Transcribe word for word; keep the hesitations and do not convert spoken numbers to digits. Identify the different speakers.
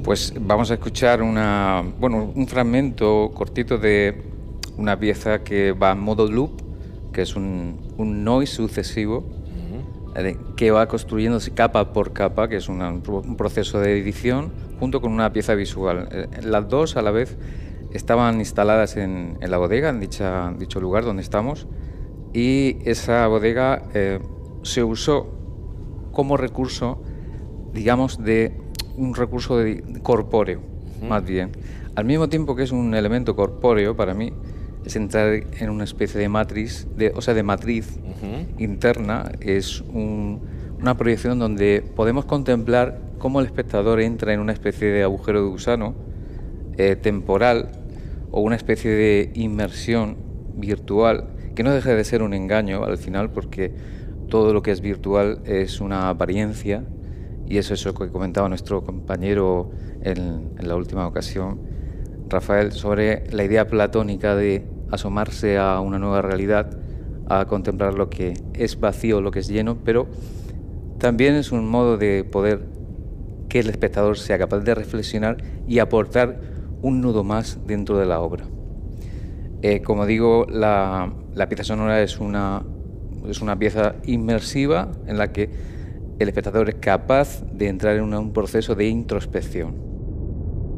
Speaker 1: Pues vamos a escuchar una, bueno, un fragmento cortito de una pieza que va en modo loop, que es un, un noise sucesivo,
Speaker 2: Uh-huh.
Speaker 1: eh, que va construyéndose capa por capa, que es una, un proceso de edición, junto con una pieza visual. Eh, las dos a la vez estaban instaladas en, en la bodega, en dicha, dicho lugar donde estamos, y esa bodega eh, se usó como recurso, digamos, de un recurso de, corpóreo,
Speaker 2: Uh-huh.
Speaker 1: más bien. Al mismo tiempo que es un elemento corpóreo, para mí, es entrar en una especie de matriz, de, o sea, de matriz
Speaker 2: Uh-huh.
Speaker 1: interna. Es un, una proyección donde podemos contemplar cómo el espectador entra en una especie de agujero de gusano eh, temporal, o una especie de inmersión virtual, que no deja de ser un engaño al final, porque todo lo que es virtual es una apariencia, y eso es eso que comentaba nuestro compañero en, en la última ocasión, Rafael, sobre la idea platónica de asomarse a una nueva realidad, a contemplar lo que es vacío, lo que es lleno, pero también es un modo de poder que el espectador sea capaz de reflexionar y aportar un nudo más dentro de la obra. Eh, como digo, la, la pieza sonora es una, es una pieza inmersiva en la que el espectador es capaz de entrar en una, un proceso de introspección.